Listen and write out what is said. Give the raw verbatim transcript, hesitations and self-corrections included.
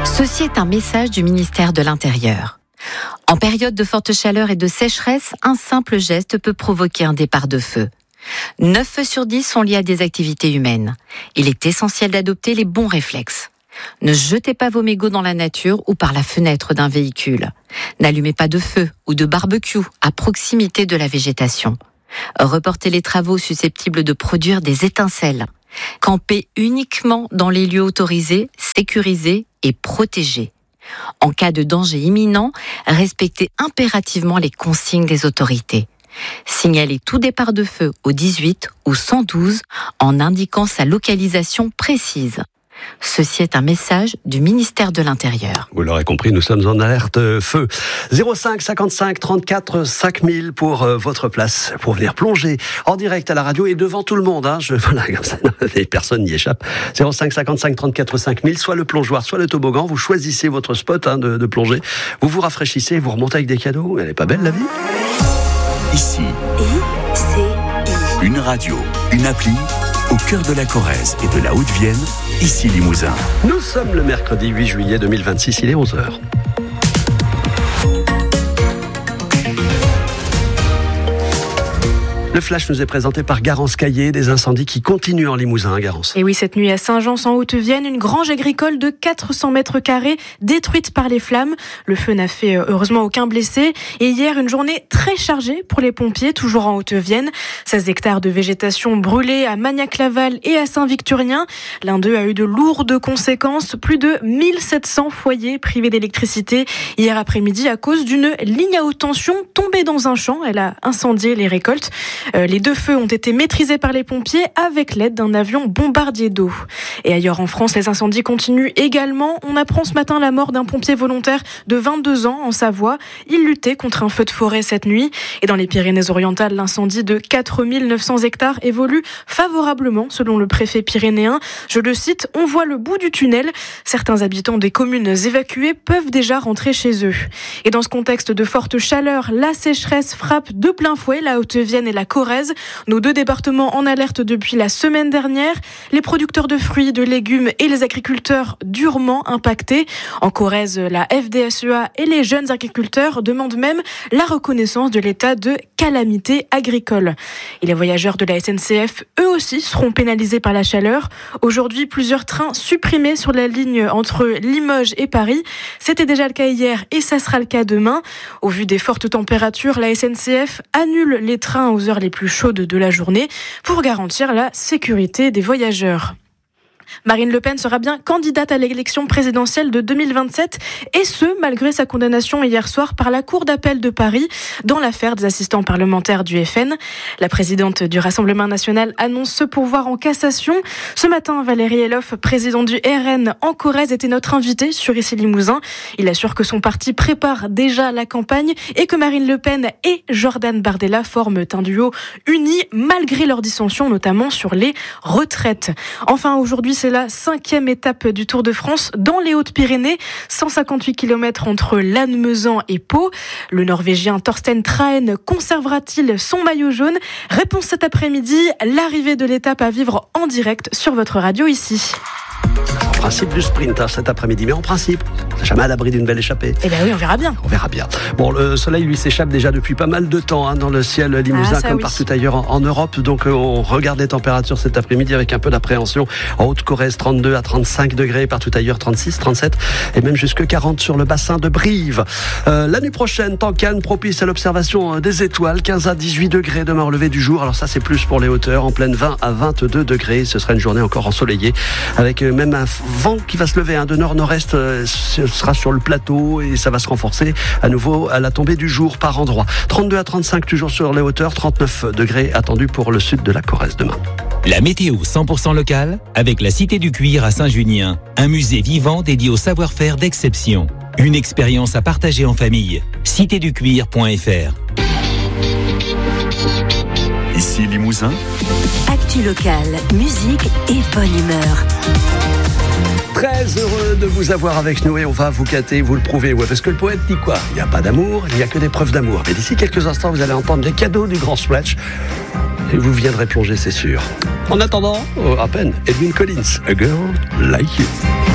Ceci est un message du ministère de l'Intérieur. En période de forte chaleur et de sécheresse, un simple geste peut provoquer un départ de feu. neuf feux sur dix sont liés à des activités humaines. Il est essentiel d'adopter les bons réflexes. Ne jetez pas vos mégots dans la nature ou par la fenêtre d'un véhicule. N'allumez pas de feu ou de barbecue à proximité de la végétation. Reportez les travaux susceptibles de produire des étincelles. Campez uniquement dans les lieux autorisés, sécurisés et protégés. En cas de danger imminent, respectez impérativement les consignes des autorités. Signalez tout départ de feu au dix-huit ou cent douze en indiquant sa localisation précise. Ceci est un message du ministère de l'Intérieur. Vous l'aurez compris, nous sommes en alerte feu. zéro cinq cinquante-cinq trente-quatre cinq mille pour euh, votre place, pour venir plonger en direct à la radio et devant tout le monde. Hein. Je, voilà, comme ça, personne n'y échappe. zéro cinq cinquante-cinq trente-quatre cinq mille, soit le plongeoir, soit le toboggan. Vous choisissez votre spot hein, de, de plongée. Vous vous rafraîchissez, vous remontez avec des cadeaux. Elle est pas belle la vie ? Ici, I C I. Une radio, une appli, au cœur de la Corrèze et de la Haute-Vienne, ici Limousin. Nous sommes le mercredi huit juillet deux mille vingt-six, il est onze heures. Le flash nous est présenté par Garance Caillé, des incendies qui continuent en Limousin, Garance. Et oui, cette nuit à Saint-Jean, en Haute-Vienne, une grange agricole de quatre cents mètres carrés détruite par les flammes. Le feu n'a fait heureusement aucun blessé. Et hier, une journée très chargée pour les pompiers, toujours en Haute-Vienne. seize hectares de végétation brûlés à Magnac-Laval et à Saint-Victorien. L'un d'eux a eu de lourdes conséquences. Plus de mille sept cents foyers privés d'électricité hier après-midi à cause d'une ligne à haute tension tombée dans un champ. Elle a incendié les récoltes. Euh, les deux feux ont été maîtrisés par les pompiers avec l'aide d'un avion bombardier d'eau. Et ailleurs en France, les incendies continuent également. On apprend ce matin la mort d'un pompier volontaire de vingt-deux ans en Savoie. Il luttait contre un feu de forêt cette nuit. Et dans les Pyrénées-Orientales, l'incendie de quatre mille neuf cents hectares évolue favorablement selon le préfet pyrénéen. Je le cite, on voit le bout du tunnel. Certains habitants des communes évacuées peuvent déjà rentrer chez eux. Et dans ce contexte de forte chaleur, la sécheresse frappe de plein fouet la Haute-Vienne et la Corrèze, nos deux départements en alerte depuis la semaine dernière. Les producteurs de fruits, de légumes et les agriculteurs durement impactés. En Corrèze, la F D S E A et les jeunes agriculteurs demandent même la reconnaissance de l'état de calamité agricole. Et les voyageurs de la S N C F, eux aussi, seront pénalisés par la chaleur. Aujourd'hui, plusieurs trains supprimés sur la ligne entre Limoges et Paris. C'était déjà le cas hier et ça sera le cas demain. Au vu des fortes températures, la S N C F annule les trains aux heures les plus chaudes de la journée pour garantir la sécurité des voyageurs. Marine Le Pen sera bien candidate à l'élection présidentielle de deux mille vingt-sept et ce, malgré sa condamnation hier soir par la Cour d'appel de Paris dans l'affaire des assistants parlementaires du F N. La présidente du Rassemblement national annonce ce pourvoi en cassation. Ce matin, Valérie Eloff, président du R N en Corrèze, était notre invité sur Ici Limousin. Il assure que son parti prépare déjà la campagne et que Marine Le Pen et Jordan Bardella forment un duo uni malgré leurs dissensions, notamment sur les retraites. Enfin, aujourd'hui, c'est la cinquième étape du Tour de France dans les Hautes-Pyrénées. cent cinquante-huit kilomètres entre Lannemezan et Pau. Le Norvégien Torsten Trahen conservera-t-il son maillot jaune ? Réponse cet après-midi, l'arrivée de l'étape à vivre en direct sur votre radio ici. En principe du sprint hein, cet après-midi, mais en principe, c'est jamais à l'abri d'une belle échappée. Eh bien oui, on verra bien. On verra bien. Bon, le soleil lui s'échappe déjà depuis pas mal de temps hein, dans le ciel limousin, ah, comme oui. partout ailleurs en, en Europe. Donc on regarde les températures cet après-midi avec un peu d'appréhension. En Haute-Corrèze, trente-deux à trente-cinq degrés, partout ailleurs trente-six, trente-sept et même jusque quarante sur le bassin de Brive. Euh, la nuit prochaine, temps calme, propice à l'observation des étoiles, quinze à dix-huit degrés demain au lever du jour. Alors ça, c'est plus pour les hauteurs, en pleine vingt à vingt-deux degrés. Ce sera une journée encore ensoleillée avec même un vent qui va se lever hein, de nord-nord-est, euh, ce sera sur le plateau et ça va se renforcer à nouveau à la tombée du jour par endroits. trente-deux à trente-cinq toujours sur les hauteurs, trente-neuf degrés attendus pour le sud de la Corrèze demain. La météo cent pour cent locale avec la Cité du Cuir à Saint-Junien, un musée vivant dédié au savoir-faire d'exception. Une expérience à partager en famille. cité du cuir point f r. Ici Limousin. Actu locale, musique et bonne humeur. Très heureux de vous avoir avec nous et on va vous gâter, vous le prouver. Ouais, parce que le poète dit quoi ? Il n'y a pas d'amour, il n'y a que des preuves d'amour. Mais d'ici quelques instants, vous allez entendre les cadeaux du Grand Splash et vous viendrez plonger, c'est sûr. En attendant, à peine, Edwin Collins, A Girl Like You.